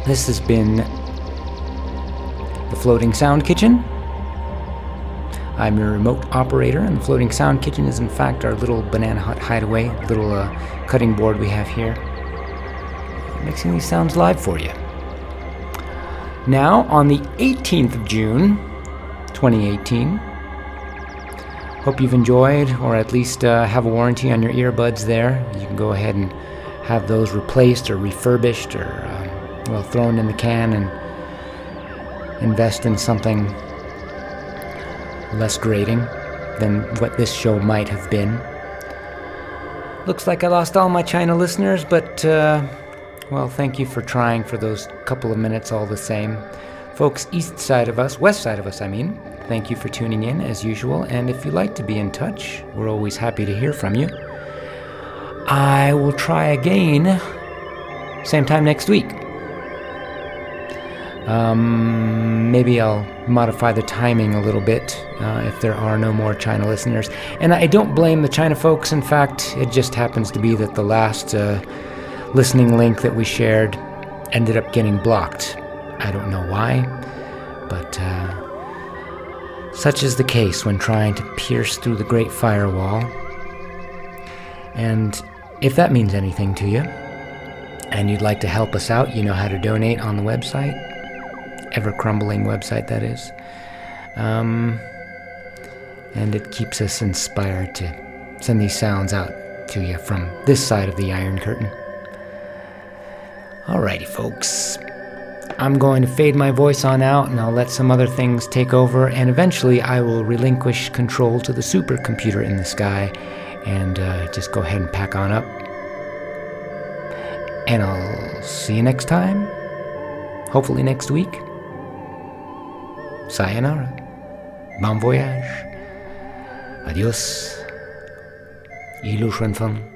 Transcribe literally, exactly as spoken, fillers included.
This has been the Floating Sound Kitchen. I'm your remote operator, and the Floating Sound Kitchen is in fact our little Banana Hut hideaway, little uh, cutting board we have here, mixing these sounds live for you. Now, on the eighteenth of June, twenty eighteen, hope you've enjoyed, or at least uh, have a warranty on your earbuds there. You can go ahead and have those replaced or refurbished or, um, well, thrown in the can and invest in something less grating than what this show might have been. Looks like I lost all my China listeners, but, uh, well, thank you for trying for those couple of minutes all the same. Folks east side of us, west side of us, I mean, thank you for tuning in as usual, and if you'd like to be in touch, we're always happy to hear from you. I will try again same time next week. Um, maybe I'll modify the timing a little bit uh, if there are no more China listeners. And I don't blame the China folks. In fact, it just happens to be that the last uh, listening link that we shared ended up getting blocked. I don't know why, but uh, such is the case when trying to pierce through the great firewall. And if that means anything to you, and you'd like to help us out, you know how to donate on the website. Ever-crumbling website, that is. Um, and it keeps us inspired to send these sounds out to you from this side of the Iron Curtain. Alrighty, folks. I'm going to fade my voice on out, and I'll let some other things take over, and eventually I will relinquish control to the supercomputer in the sky, and uh, just go ahead and pack on up. And I'll see you next time. Hopefully next week. Sayonara. Bon voyage. Adios. Ilu Shrenfan.